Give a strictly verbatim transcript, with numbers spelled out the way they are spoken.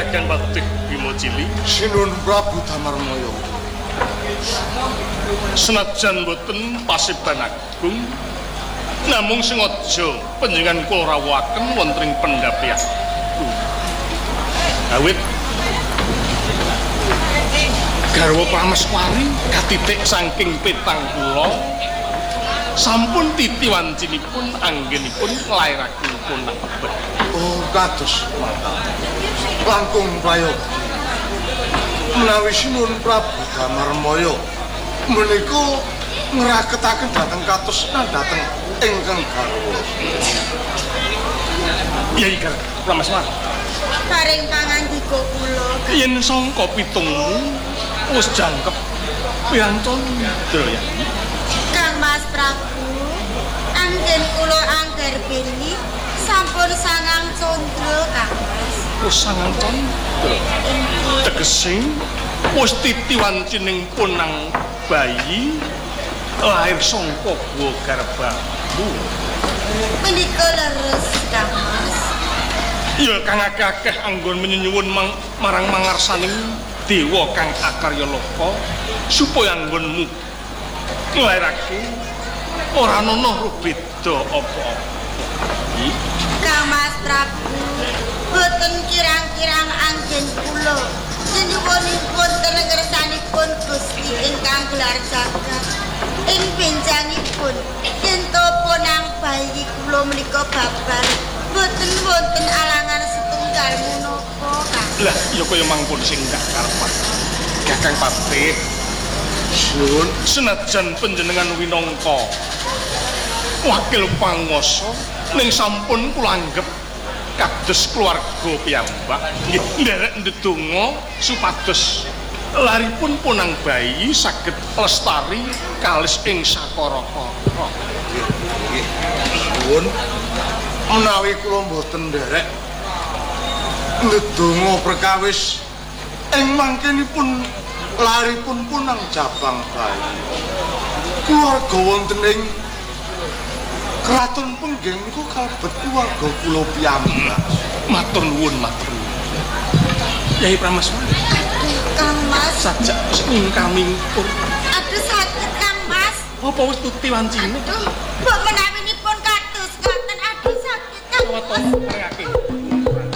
Kakang Patih Bima Cili. Sinuwun Prabu Damarmaya. Senajan boten pasiban agung, namung sengaja panjenengan kula rawuhaken wonten ing pendhapian. Awit garwa Prameswari katitik saking petang kula sampun titi wancinipun anggenipun nglairaken punang. Oh, kados. Langkung prayoga. Menawi sinuwun Prabu Damarmaya menika ngraketaken dhateng kados dhateng ingkang garwa. Yai Garwa Prameswari. Paring pangandika kula. Yen sangka pitungmu wis jangkep pirang candra ya. Kang Mas Prabu, anggen kula angger beni sampun sangang candra Kang Mas. Wis sangang candra. Tegese wis titi wancining punang bayi lahir sangka guwa garbamu. Menika leres Kang Mas. Ya kang akeh anggon menyuwun mang, marang mangarsaning dewa kang akarya loka supaya anggonmu nglairake ora ana beda apa-apa. Kang Mas Prabu, boten kirang-kirang anggen kula nyuwunipun tengersanipun Gusti ingkang gelar jagat ing benjangipun yen to ponang bayi kula menika babar boten wonten alangan setunggal menapa Kang. Lah ya kaya mangkon sing gak karepan. Kakang Patih, Sun senajan panjenengan winangka wakil panguwasa ning sampun kula anggep kados keluarga piyambak nggih nderek ndedonga supados laripun punang bayi saged lestari kalis ing sakara-kara. nggih. Sun menawi kula mboten nderek ndedonga perkawis ing mangkenipun laripun punang jabang bayi. Keluarga wonten ing Kraton Pengging niku kalebet keluarga kula piyambak. Matur nuwun, matur nuwun. Yai Prameswari. Kang Mas, Sajak wis ngkamingkur. aduh sakit Kang Mas. Apa wis tuti wancine? Aduh, mbok menawinipun kados ngoten aduh sakit Kang Mas.